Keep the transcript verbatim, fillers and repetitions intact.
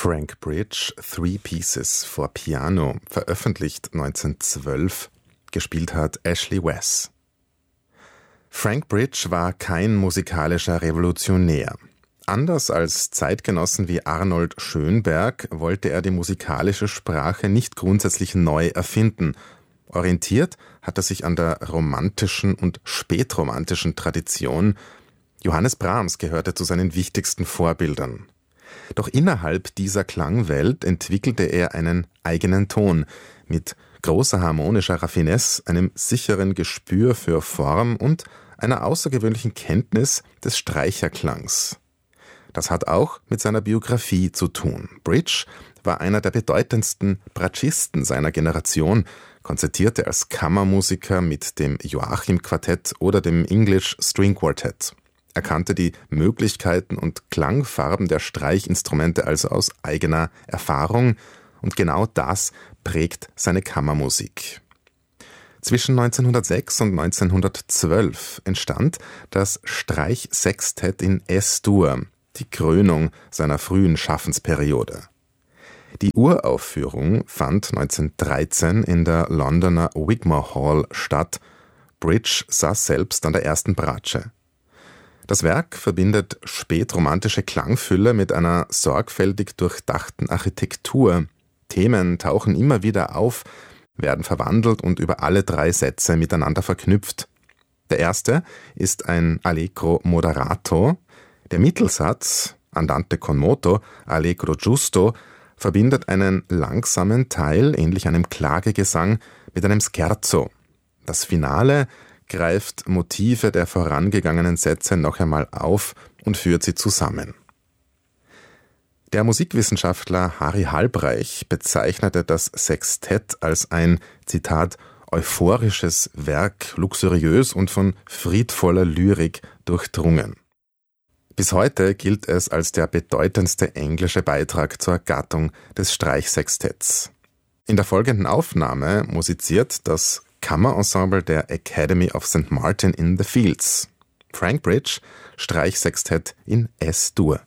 Frank Bridge, Three Pieces for Piano, veröffentlicht neunzehnhundertzwölf, gespielt hat Ashley Wes. Frank Bridge war kein musikalischer Revolutionär. Anders als Zeitgenossen wie Arnold Schönberg wollte er die musikalische Sprache nicht grundsätzlich neu erfinden. Orientiert hat er sich an der romantischen und spätromantischen Tradition. Johannes Brahms gehörte zu seinen wichtigsten Vorbildern. Doch innerhalb dieser Klangwelt entwickelte er einen eigenen Ton mit großer harmonischer Raffinesse, einem sicheren Gespür für Form und einer außergewöhnlichen Kenntnis des Streicherklangs. Das hat auch mit seiner Biografie zu tun. Bridge war einer der bedeutendsten Bratschisten seiner Generation, konzertierte als Kammermusiker mit dem Joachim-Quartett oder dem English String Quartet. Er kannte die Möglichkeiten und Klangfarben der Streichinstrumente also aus eigener Erfahrung, und genau das prägt seine Kammermusik. Zwischen neunzehnhundertsechs und neunzehnhundertzwölf entstand das Streichsextett in Es-Dur, die Krönung seiner frühen Schaffensperiode. Die Uraufführung fand neunzehnhundertdreizehn in der Londoner Wigmore Hall statt. Bridge saß selbst an der ersten Bratsche. Das Werk verbindet spätromantische Klangfülle mit einer sorgfältig durchdachten Architektur. Themen tauchen immer wieder auf, werden verwandelt und über alle drei Sätze miteinander verknüpft. Der erste ist ein Allegro moderato. Der Mittelsatz, Andante con moto, Allegro giusto, verbindet einen langsamen Teil, ähnlich einem Klagegesang, mit einem Scherzo. Das Finale greift Motive der vorangegangenen Sätze noch einmal auf und führt sie zusammen. Der Musikwissenschaftler Harry Halbreich bezeichnete das Sextett als ein, Zitat, euphorisches Werk, luxuriös und von friedvoller Lyrik durchdrungen. Bis heute gilt es als der bedeutendste englische Beitrag zur Gattung des Streichsextetts. In der folgenden Aufnahme musiziert das Kammerensemble der Academy of Saint Martin in the Fields. Frank Bridge, Streichsextett in Es-Dur.